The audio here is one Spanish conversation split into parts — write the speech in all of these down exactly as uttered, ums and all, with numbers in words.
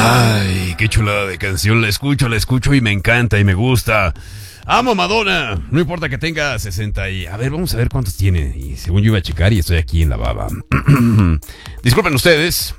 Ay, qué chulada de canción. La escucho, la escucho y me encanta y me gusta. Amo a Madonna. No importa que tenga sesenta y... A ver, vamos a ver cuántos tiene. Y según yo iba a checar y estoy aquí en la baba. Disculpen ustedes.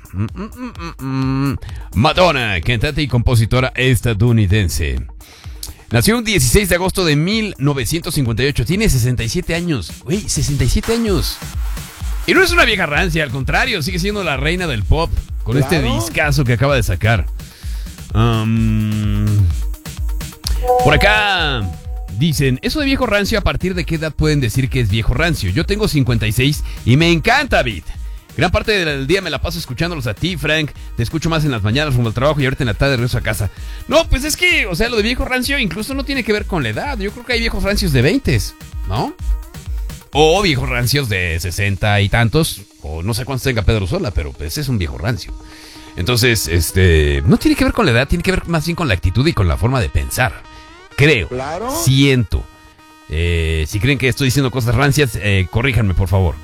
Madonna, cantante y compositora estadounidense. Nació un dieciséis de agosto de mil novecientos cincuenta y ocho. Tiene sesenta y siete años. Güey, sesenta y siete años. Y no es una vieja rancia, al contrario, sigue siendo la reina del pop. Con ¿Claro? este discazo que acaba de sacar. Um, por acá dicen, eso de viejo rancio, ¿a partir de qué edad pueden decir que es viejo rancio? Yo tengo cincuenta y seis y me encanta, Beat. Gran parte del día me la paso escuchándolos a ti, Frank. Te escucho más en las mañanas rumbo al trabajo y ahorita en la tarde regreso a casa. No, pues es que, o sea, lo de viejo rancio incluso no tiene que ver con la edad. Yo creo que hay viejos rancios de veinte, ¿no? O viejos rancios de sesenta y tantos. O no sé cuántos tenga Pedro Sola, pero pues es un viejo rancio. Entonces, este, no tiene que ver con la edad, tiene que ver más bien con la actitud y con la forma de pensar. Creo, ¿Claro? siento. Eh, si creen que estoy diciendo cosas rancias, eh, corríjanme, por favor.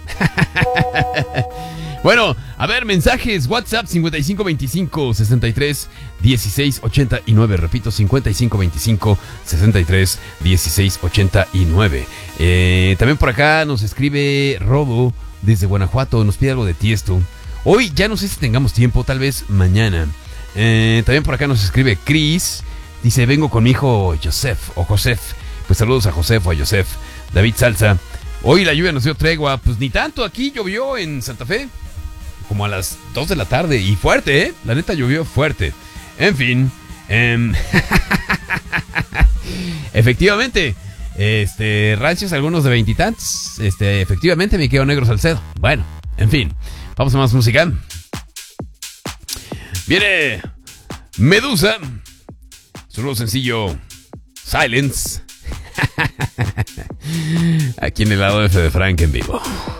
Bueno, a ver, mensajes, WhatsApp cincuenta y cinco veinticinco sesenta y tres dieciséis ochenta y nueve. Repito, cincuenta y cinco veinticinco sesenta y tres dieciséis ochenta y nueve. Eh, también por acá nos escribe Robo desde Guanajuato, nos pide algo de Tiesto. Hoy ya no sé si tengamos tiempo, tal vez mañana. Eh, también por acá nos escribe Chris, dice, vengo con mi hijo Joseph o Joseph. Pues saludos a Joseph o a Joseph. David Salsa, hoy la lluvia nos dio tregua, pues ni tanto, aquí llovió en Santa Fe. Como a las dos de la tarde. Y fuerte, ¿eh? La neta llovió fuerte. En fin. Eh, efectivamente. Este. Rancios algunos de veintitantos. Este. Efectivamente me quedo negro Salcedo. Bueno. En fin. Vamos a más música. Viene Medusa. Su nuevo sencillo Silence. Aquí en el lado F de Frank en vivo.